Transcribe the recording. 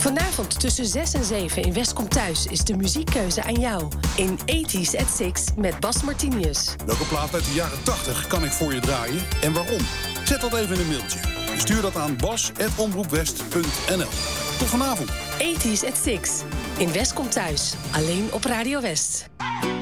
Vanavond tussen 6 en 7 in West Komt Thuis is de muziekkeuze aan jou. In 80s at 6 met Bas Martinius. Welke plaat uit de jaren 80 kan ik voor je draaien en waarom? Zet dat even in een mailtje. Stuur dat aan bas@omroepwest.nl. Tot vanavond. 80s at 6 in West Komt Thuis. Alleen op Radio West.